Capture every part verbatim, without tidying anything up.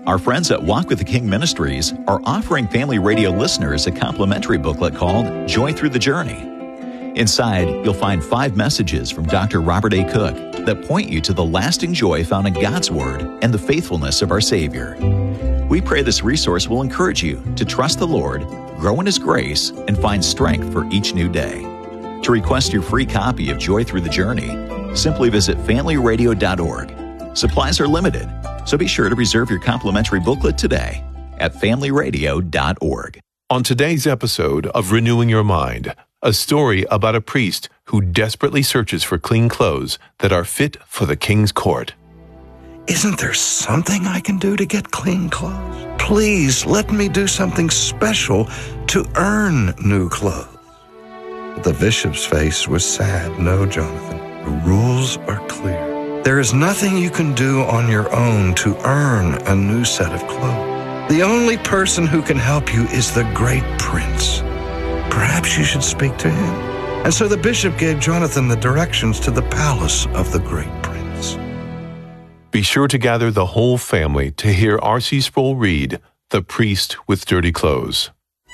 Our friends at Walk with the King Ministries are offering Family Radio listeners a complimentary booklet called Joy Through the Journey. Inside, you'll find five messages from Doctor Robert A. Cook that point you to the lasting joy found in God's Word and the faithfulness of our Savior. We pray this resource will encourage you to trust the Lord, grow in His grace, and find strength for each new day. To request your free copy of Joy Through the Journey, simply visit family radio dot org. Supplies are limited, so be sure to reserve your complimentary booklet today at family radio dot org. On today's episode of Renewing Your Mind, a story about a priest who desperately searches for clean clothes that are fit for the king's court. Isn't there something I can do to get clean clothes? Please let me do something special to earn new clothes. But the bishop's face was sad. No, Jonathan, the rules are clear. There is nothing you can do on your own to earn a new set of clothes. The only person who can help you is the great prince. Perhaps you should speak to him. And so the bishop gave Jonathan the directions to the palace of the great prince. Be sure to gather the whole family to hear R C Sproul read The Priest with Dirty Clothes.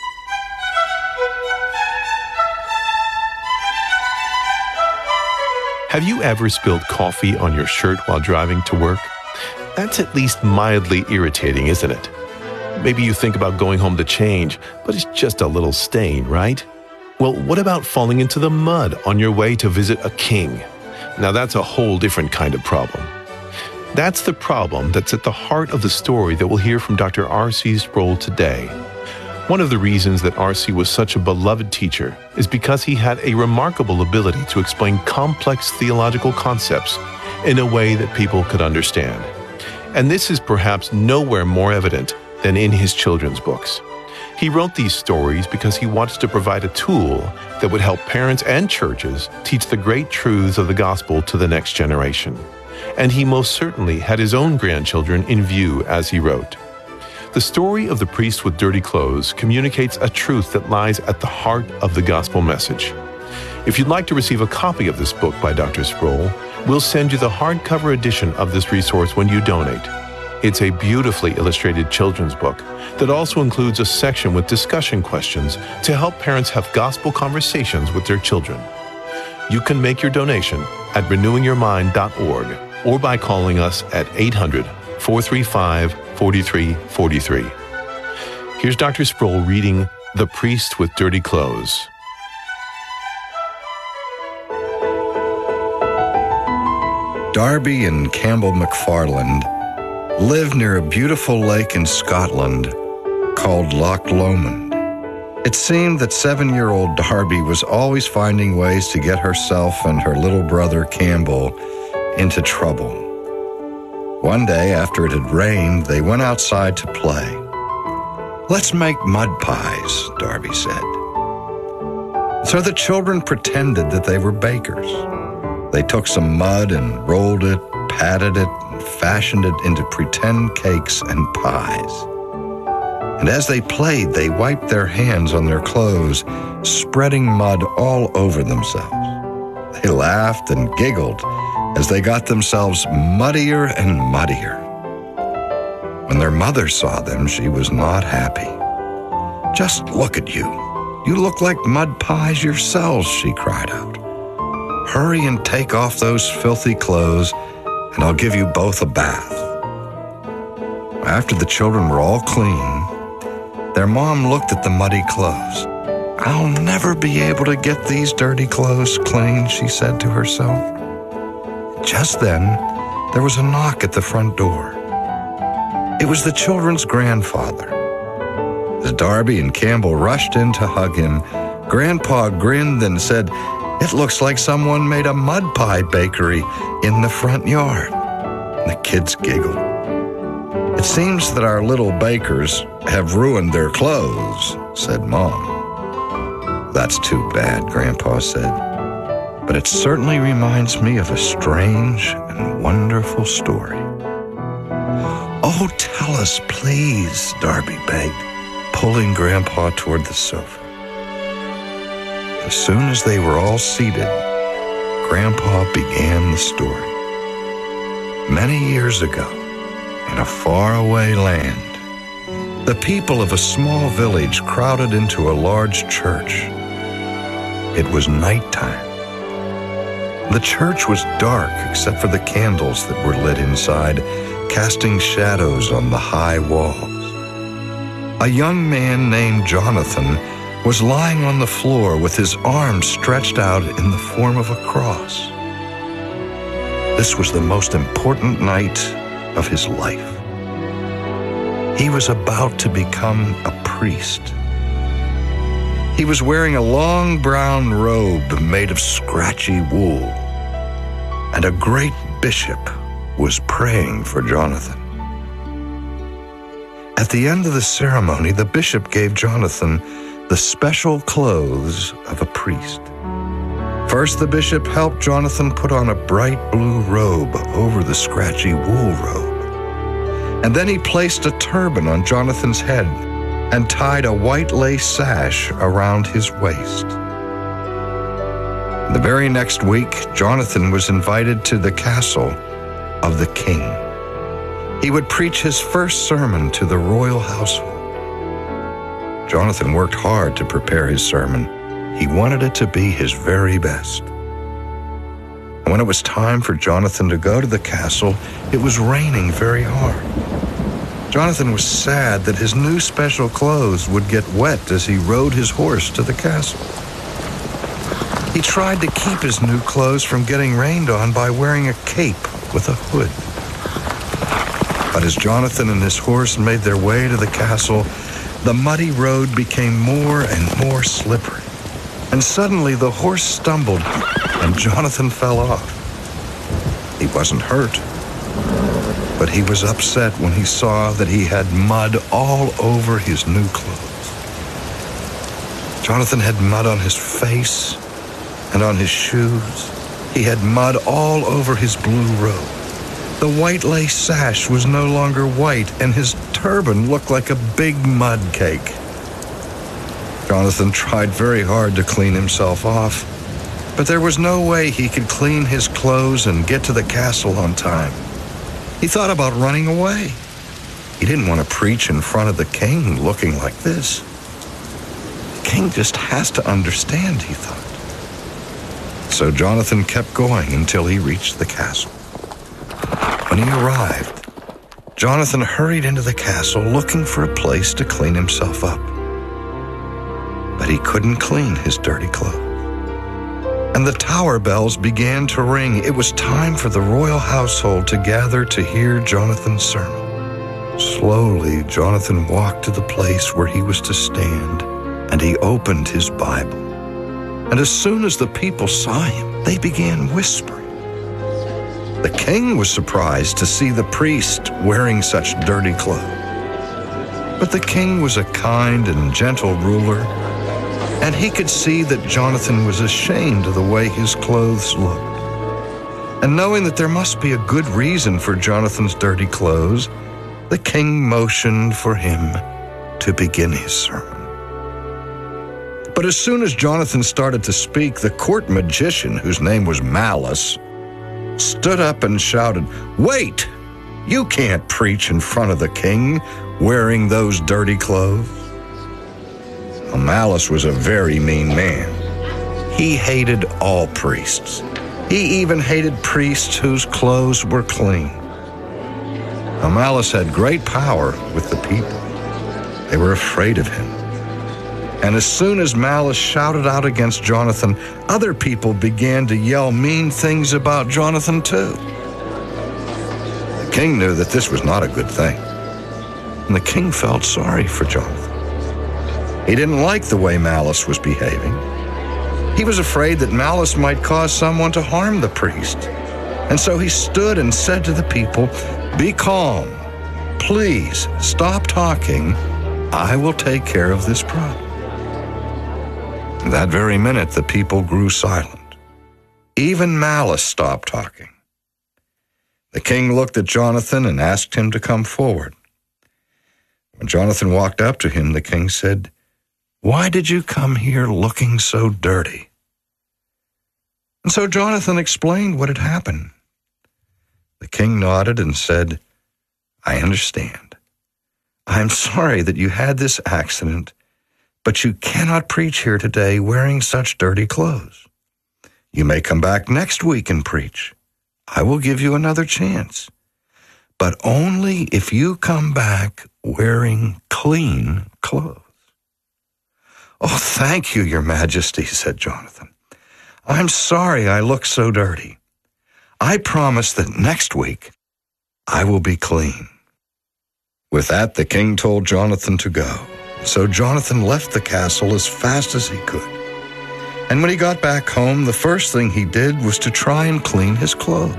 Have you ever spilled coffee on your shirt while driving to work? That's at least mildly irritating, isn't it? Maybe you think about going home to change, but it's just a little stain, right? Well, what about falling into the mud on your way to visit a king? Now that's a whole different kind of problem. That's the problem that's at the heart of the story that we'll hear from Doctor R C Sproul today. One of the reasons that R C was such a beloved teacher is because he had a remarkable ability to explain complex theological concepts in a way that people could understand. And this is perhaps nowhere more evident than in his children's books. He wrote these stories because he wanted to provide a tool that would help parents and churches teach the great truths of the gospel to the next generation. And he most certainly had his own grandchildren in view as he wrote. The story of the priest with dirty clothes communicates a truth that lies at the heart of the gospel message. If you'd like to receive a copy of this book by Doctor Sproul, we'll send you the hardcover edition of this resource when you donate. It's a beautifully illustrated children's book that also includes a section with discussion questions to help parents have gospel conversations with their children. You can make your donation at renewing your mind dot org or by calling us at eight hundred, four three five, four three four three. Here's Doctor Sproul reading The Priest with Dirty Clothes. Darby and Campbell McFarland lived near a beautiful lake in Scotland called Loch Lomond. It seemed that seven-year-old Darby was always finding ways to get herself and her little brother Campbell into trouble. One day, after it had rained, they went outside to play. "Let's make mud pies," Darby said. So the children pretended that they were bakers. They took some mud and rolled it, patted it, and fashioned it into pretend cakes and pies. And as they played, they wiped their hands on their clothes, spreading mud all over themselves. They laughed and giggled as they got themselves muddier and muddier. When their mother saw them, she was not happy. "Just look at you. You look like mud pies yourselves," she cried out. "Hurry and take off those filthy clothes, and I'll give you both a bath." After the children were all clean, their mom looked at the muddy clothes. "I'll never be able to get these dirty clothes clean," she said to herself. Just then, there was a knock at the front door. It was the children's grandfather. As Darby and Campbell rushed in to hug him, Grandpa grinned and said, "It looks like someone made a mud pie bakery in the front yard." And the kids giggled. "It seems that our little bakers have ruined their clothes," said Mom. "That's too bad," Grandpa said. "But it certainly reminds me of a strange and wonderful story." "Oh, tell us, please," Darby begged, pulling Grandpa toward the sofa. As soon as they were all seated, Grandpa began the story. Many years ago, in a faraway land. The people of a small village crowded into a large church. It was nighttime. The church was dark except for the candles that were lit inside, casting shadows on the high walls. A young man named Jonathan was lying on the floor with his arms stretched out in the form of a cross. This was the most important night of his life. He was about to become a priest. He was wearing a long brown robe made of scratchy wool, and a great bishop was praying for Jonathan. At the end of the ceremony, the bishop gave Jonathan the special clothes of a priest. First, the bishop helped Jonathan put on a bright blue robe over the scratchy wool robe. And then he placed a turban on Jonathan's head and tied a white lace sash around his waist. The very next week, Jonathan was invited to the castle of the king. He would preach his first sermon to the royal household. Jonathan worked hard to prepare his sermon. He wanted it to be his very best. And when it was time for Jonathan to go to the castle, it was raining very hard. Jonathan was sad that his new special clothes would get wet as he rode his horse to the castle. He tried to keep his new clothes from getting rained on by wearing a cape with a hood. But as Jonathan and his horse made their way to the castle, the muddy road became more and more slippery. And suddenly the horse stumbled and Jonathan fell off. He wasn't hurt, but he was upset when he saw that he had mud all over his new clothes. Jonathan had mud on his face and on his shoes. He had mud all over his blue robe. The white lace sash was no longer white, and his turban looked like a big mud cake. Jonathan tried very hard to clean himself off, but there was no way he could clean his clothes and get to the castle on time. He thought about running away. He didn't want to preach in front of the king looking like this. The king just has to understand, he thought. So Jonathan kept going until he reached the castle. When he arrived, Jonathan hurried into the castle looking for a place to clean himself up. But he couldn't clean his dirty clothes. And the tower bells began to ring. It was time for the royal household to gather to hear Jonathan's sermon. Slowly, Jonathan walked to the place where he was to stand, and he opened his Bible. And as soon as the people saw him, they began whispering. The king was surprised to see the priest wearing such dirty clothes. But the king was a kind and gentle ruler, and he could see that Jonathan was ashamed of the way his clothes looked. And knowing that there must be a good reason for Jonathan's dirty clothes, the king motioned for him to begin his sermon. But as soon as Jonathan started to speak, the court magician, whose name was Malice, stood up and shouted, "Wait! You can't preach in front of the king wearing those dirty clothes." Well, Malice was a very mean man. He hated all priests. He even hated priests whose clothes were clean. Now, Malice had great power with the people. They were afraid of him. And as soon as Malice shouted out against Jonathan, other people began to yell mean things about Jonathan too. The king knew that this was not a good thing, and the king felt sorry for Jonathan. He didn't like the way Malice was behaving. He was afraid that Malice might cause someone to harm the priest. And so he stood and said to the people, "Be calm. Please stop talking. I will take care of this problem." That very minute, the people grew silent. Even Malice stopped talking. The king looked at Jonathan and asked him to come forward. When Jonathan walked up to him, the king said, "Why did you come here looking so dirty?" And so Jonathan explained what had happened. The king nodded and said, I understand. I'm sorry that you had this accident, but you cannot preach here today wearing such dirty clothes. You may come back next week and preach. I will give you another chance, but only if you come back wearing clean clothes. Oh, thank you, Your Majesty, said Jonathan. I'm sorry I look so dirty. I promise that next week I will be clean. With that, the king told Jonathan to go. So Jonathan left the castle as fast as he could. And when he got back home, the first thing he did was to try and clean his clothes.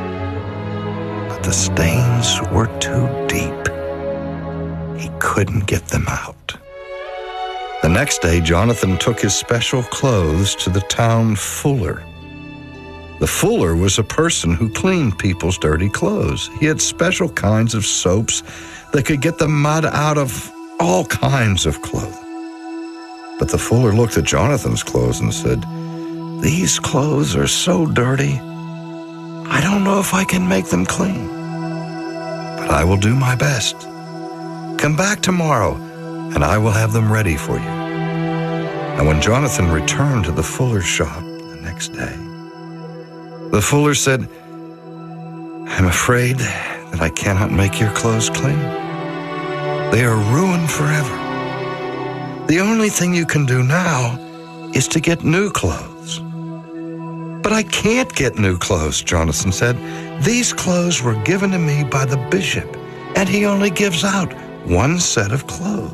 But the stains were too deep. He couldn't get them out. The next day, Jonathan took his special clothes to the town fuller. The fuller was a person who cleaned people's dirty clothes. He had special kinds of soaps that could get the mud out of all kinds of clothing. But the fuller looked at Jonathan's clothes and said, "These clothes are so dirty, I don't know if I can make them clean. But I will do my best. Come back tomorrow, and I will have them ready for you." And when Jonathan returned to the fuller's shop the next day, the fuller said, "I'm afraid that I cannot make your clothes clean. They are ruined forever. The only thing you can do now is to get new clothes." "But I can't get new clothes," Jonathan said. "These clothes were given to me by the bishop, and he only gives out one set of clothes."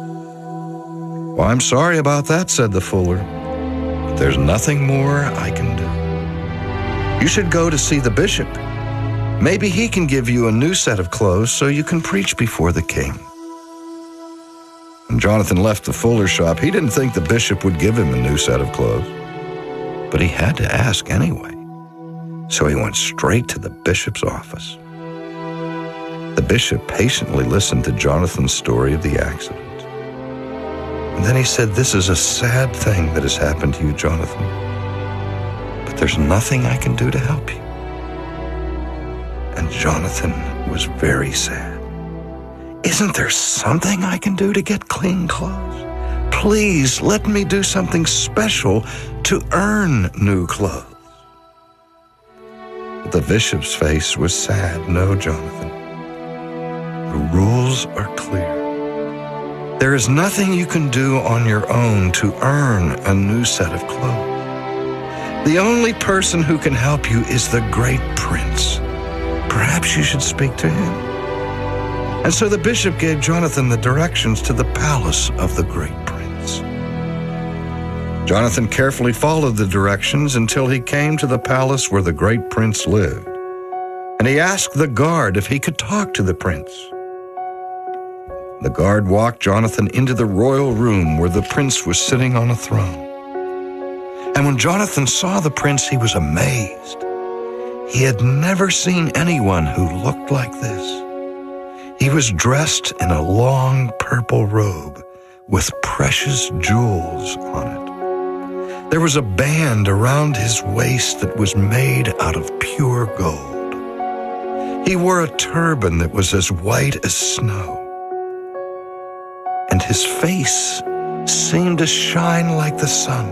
"Well, I'm sorry about that," said the fuller, "but there's nothing more I can do. You should go to see the bishop. Maybe he can give you a new set of clothes so you can preach before the king." When Jonathan left the fuller's shop, he didn't think the bishop would give him a new set of clothes. But he had to ask anyway. So he went straight to the bishop's office. The bishop patiently listened to Jonathan's story of the accident. And then he said, "This is a sad thing that has happened to you, Jonathan. But there's nothing I can do to help you." And Jonathan was very sad. "Isn't there something I can do to get clean clothes? Please let me do something special to earn new clothes." But the bishop's face was sad. "No, Jonathan. The rules are clear. There is nothing you can do on your own to earn a new set of clothes. The only person who can help you is the great prince. Perhaps you should speak to him." And so the bishop gave Jonathan the directions to the palace of the great prince. Jonathan carefully followed the directions until he came to the palace where the great prince lived. And he asked the guard if he could talk to the prince. The guard walked Jonathan into the royal room where the prince was sitting on a throne. And when Jonathan saw the prince, he was amazed. He had never seen anyone who looked like this. He was dressed in a long purple robe with precious jewels on it. There was a band around his waist that was made out of pure gold. He wore a turban that was as white as snow. And his face seemed to shine like the sun.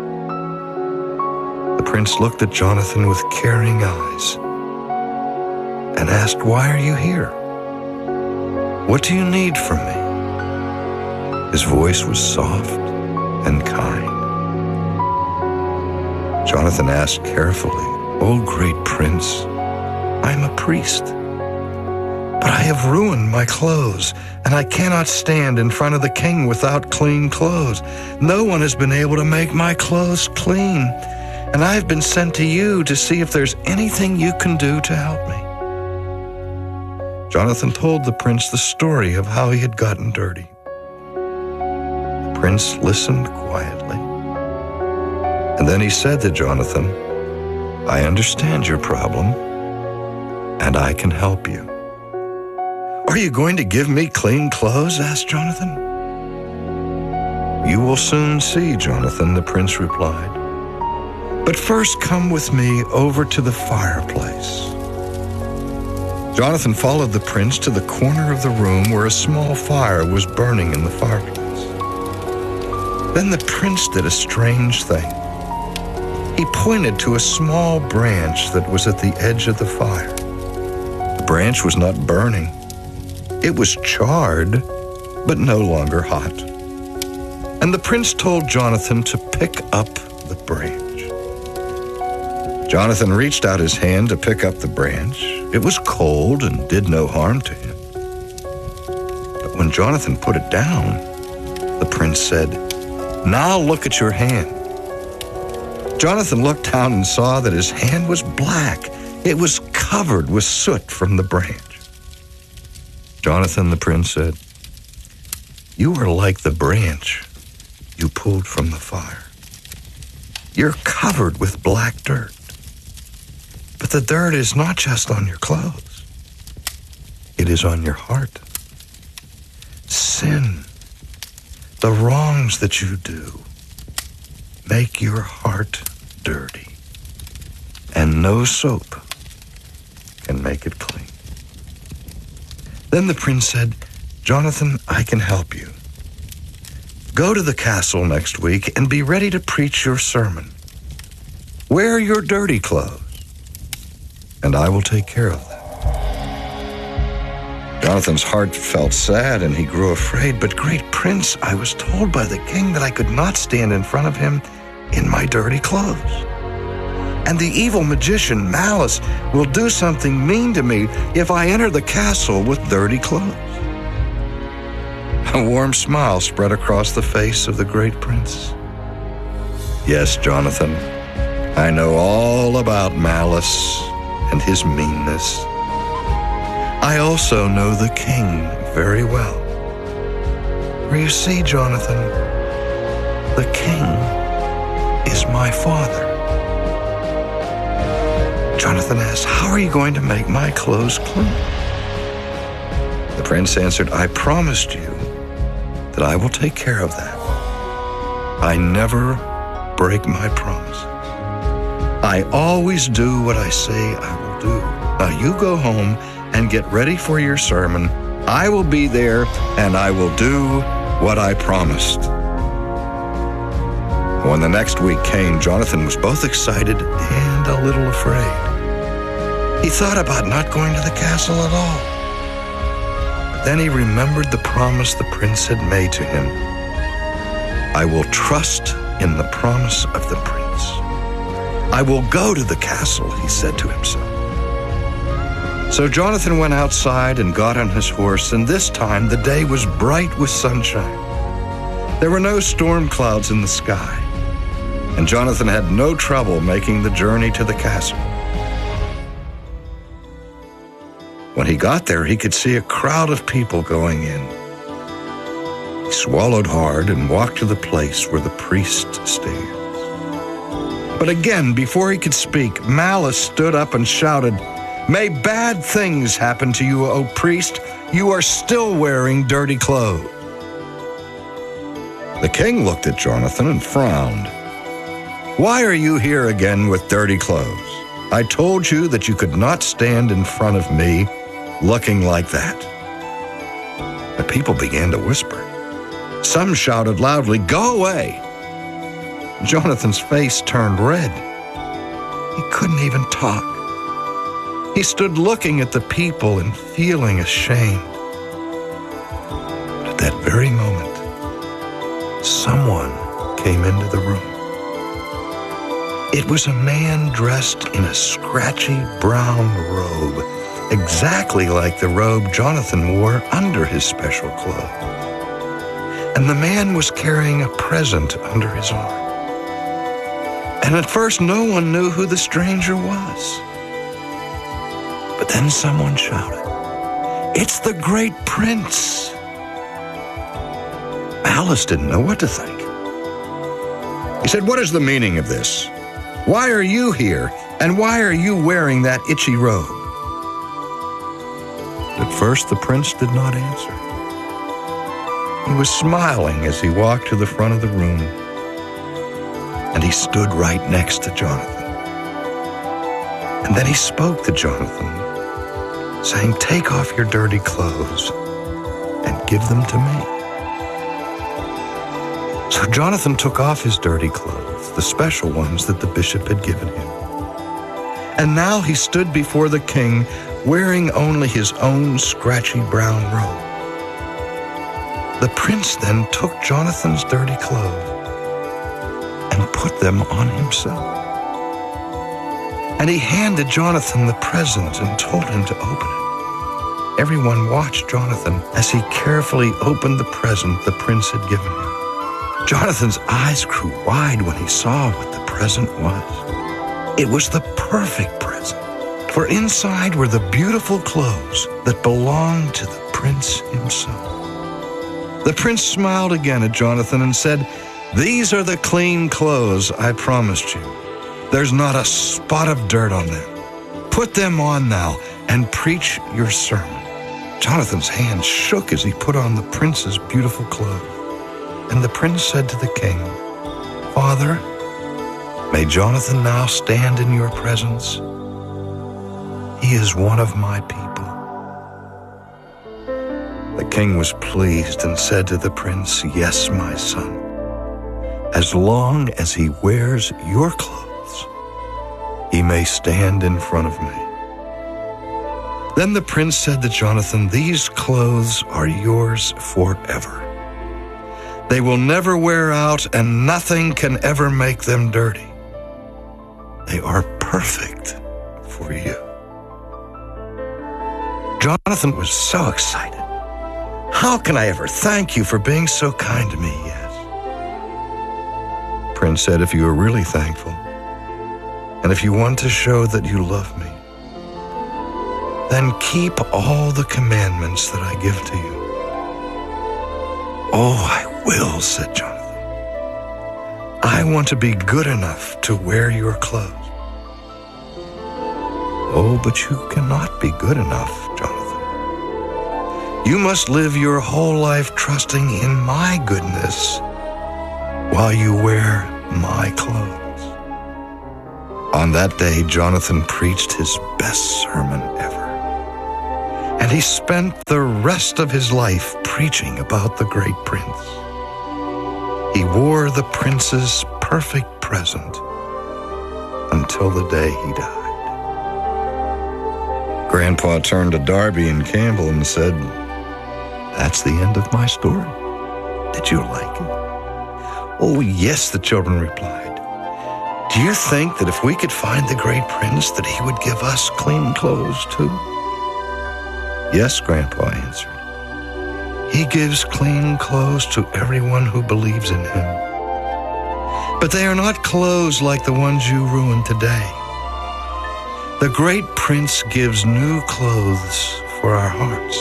The prince looked at Jonathan with caring eyes and asked, "Why are you here? What do you need from me?" His voice was soft and kind. Jonathan asked carefully, "O great prince, I am a priest, but I have ruined my clothes, and I cannot stand in front of the king without clean clothes. No one has been able to make my clothes clean, and I have been sent to you to see if there's anything you can do to help me." Jonathan told the prince the story of how he had gotten dirty. The prince listened quietly, and then he said to Jonathan, "I understand your problem, and I can help you." "Are you going to give me clean clothes?" asked Jonathan. "You will soon see, Jonathan," the prince replied. "But first come with me over to the fireplace." Jonathan followed the prince to the corner of the room where a small fire was burning in the fireplace. Then the prince did a strange thing. He pointed to a small branch that was at the edge of the fire. The branch was not burning. It was charred, but no longer hot. And the prince told Jonathan to pick up the branch. Jonathan reached out his hand to pick up the branch. It was cold and did no harm to him. But when Jonathan put it down, the prince said, "Now look at your hand." Jonathan looked down and saw that his hand was black. It was covered with soot from the branch. Jonathan, the prince said, "You are like the branch you pulled from the fire. You're covered with black dirt. But the dirt is not just on your clothes. It is on your heart. Sin, the wrongs that you do, make your heart dirty, and no soap can make it clean." Then the prince said, "Jonathan, I can help you. Go to the castle next week and be ready to preach your sermon. Wear your dirty clothes, and I will take care of them." Jonathan's heart felt sad and he grew afraid. "But great prince, I was told by the king that I could not stand in front of him in my dirty clothes. And the evil magician Malice will do something mean to me if I enter the castle with dirty clothes." A warm smile spread across the face of the great prince. "Yes, Jonathan, I know all about Malice and his meanness. I also know the king very well. For you see, Jonathan, the king is my father." Jonathan asked, "How are you going to make my clothes clean?" The prince answered, "I promised you that I will take care of that. I never break my promise. I always do what I say I will do. Now you go home and get ready for your sermon. I will be there and I will do what I promised." When the next week came, Jonathan was both excited and a little afraid. He thought about not going to the castle at all. But then he remembered the promise the prince had made to him. "I will trust in the promise of the prince. I will go to the castle," he said to himself. So Jonathan went outside and got on his horse, and this time the day was bright with sunshine. There were no storm clouds in the sky, and Jonathan had no trouble making the journey to the castle. When he got there, he could see a crowd of people going in. He swallowed hard and walked to the place where the priest stands. But again, before he could speak, Malice stood up and shouted, "May bad things happen to you, O priest. You are still wearing dirty clothes." The king looked at Jonathan and frowned. "Why are you here again with dirty clothes? I told you that you could not stand in front of me looking like that." The people began to whisper. Some shouted loudly, "Go away!" Jonathan's face turned red. He couldn't even talk. He stood looking at the people and feeling ashamed. But at that very moment, someone came into the room. It was a man dressed in a scratchy brown robe, exactly like the robe Jonathan wore under his special clothes. And the man was carrying a present under his arm. And at first, no one knew who the stranger was. But then someone shouted, "It's the great prince!" Malice didn't know what to think. He said, "What is the meaning of this? Why are you here? And why are you wearing that itchy robe?" At first, the prince did not answer. He was smiling as he walked to the front of the room, and he stood right next to Jonathan. And then he spoke to Jonathan saying, "Take off your dirty clothes and give them to me." So Jonathan took off his dirty clothes, the special ones that the bishop had given him. And now he stood before the king wearing only his own scratchy brown robe. The prince then took Jonathan's dirty clothes and put them on himself. And he handed Jonathan the present and told him to open it. Everyone watched Jonathan as he carefully opened the present the prince had given him. Jonathan's eyes grew wide when he saw what the present was. It was the perfect present, for inside were the beautiful clothes that belonged to the prince himself. The prince smiled again at Jonathan and said, "These are the clean clothes I promised you. There's not a spot of dirt on them. Put them on now and preach your sermon." Jonathan's hand shook as he put on the prince's beautiful clothes. And the prince said to the king, "Father, may Jonathan now stand in your presence. He is one of my people." The king was pleased and said to the prince, "Yes, my son, as long as he wears your clothes, he may stand in front of me." Then the prince said to Jonathan, "These clothes are yours forever. They will never wear out, and nothing can ever make them dirty. They are perfect for you." Jonathan was so excited. "How can I ever thank you for being so kind to me?" he asked. The prince said, "If you are really thankful, and if you want to show that you love me, then keep all the commandments that I give to you." "Oh, I will," said Jonathan. "I want to be good enough to wear your clothes." "Oh, but you cannot be good enough, Jonathan. You must live your whole life trusting in my goodness while you wear my clothes." On that day, Jonathan preached his best sermon ever. And he spent the rest of his life preaching about the great prince. He wore the prince's perfect present until the day he died. Grandpa turned to Darby and Campbell and said, "That's the end of my story. Did you like it?" "Oh, yes," the children replied. "Do you think that if we could find the great prince, that he would give us clean clothes too?" "Yes," Grandpa answered. "He gives clean clothes to everyone who believes in him. But they are not clothes like the ones you ruin today. The great prince gives new clothes for our hearts.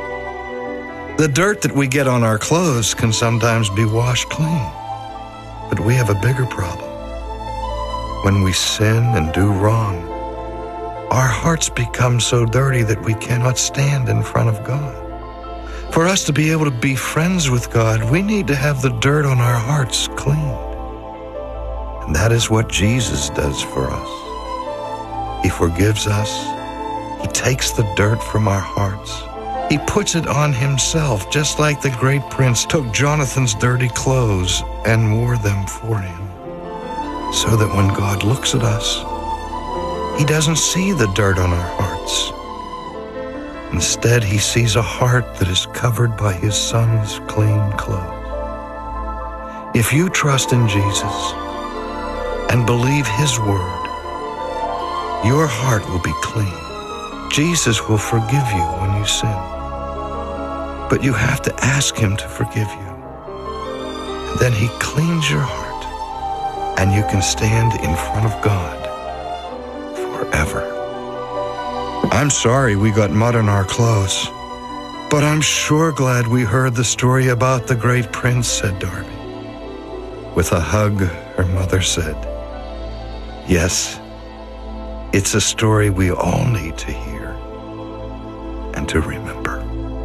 The dirt that we get on our clothes can sometimes be washed clean. But we have a bigger problem. When we sin and do wrong, our hearts become so dirty that we cannot stand in front of God. For us to be able to be friends with God, we need to have the dirt on our hearts cleaned. And that is what Jesus does for us. He forgives us. He takes the dirt from our hearts. He puts it on himself, just like the great prince took Jonathan's dirty clothes and wore them for him. So that when God looks at us, he doesn't see the dirt on our hearts. Instead, he sees a heart that is covered by his son's clean clothes. If you trust in Jesus and believe his word, your heart will be clean. Jesus will forgive you when you sin. But you have to ask him to forgive you. And then he cleans your heart, and you can stand in front of God forever. I'm sorry we got mud on our clothes, but I'm sure glad we heard the story about the great prince, said Darby. With a hug, her mother said, yes, it's a story we all need to hear and to remember.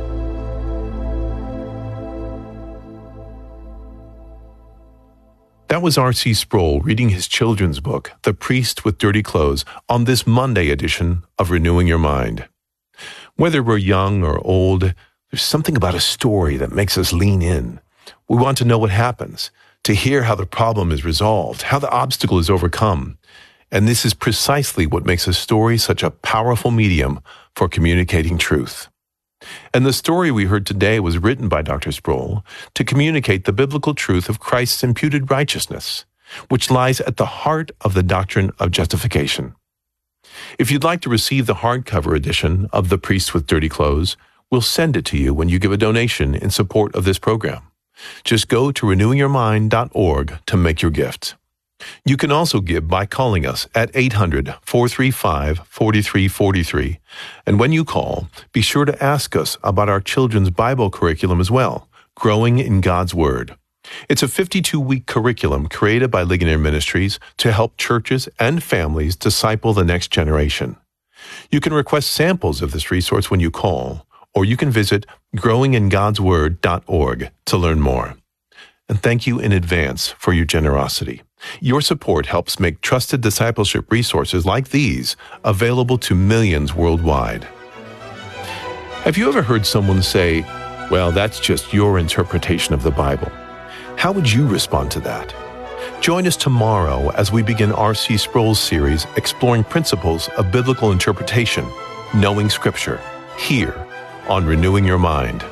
That was R C Sproul reading his children's book, The Priest with Dirty Clothes, on this Monday edition of Renewing Your Mind. Whether we're young or old, there's something about a story that makes us lean in. We want to know what happens, to hear how the problem is resolved, how the obstacle is overcome. And this is precisely what makes a story such a powerful medium for communicating truth. And the story we heard today was written by Doctor Sproul to communicate the biblical truth of Christ's imputed righteousness, which lies at the heart of the doctrine of justification. If you'd like to receive the hardcover edition of The Priest with Dirty Clothes, we'll send it to you when you give a donation in support of this program. Just go to renewing your mind dot org to make your gift. You can also give by calling us at eight hundred, four three five, four three four three. And when you call, be sure to ask us about our children's Bible curriculum as well, Growing in God's Word. It's a fifty-two week curriculum created by Ligonier Ministries to help churches and families disciple the next generation. You can request samples of this resource when you call, or you can visit growing in gods word dot org to learn more. And thank you in advance for your generosity. Your support helps make trusted discipleship resources like these available to millions worldwide. Have you ever heard someone say, well, that's just your interpretation of the Bible? How would you respond to that? Join us tomorrow as we begin R C Sproul's series exploring principles of biblical interpretation, knowing Scripture, here on Renewing Your Mind.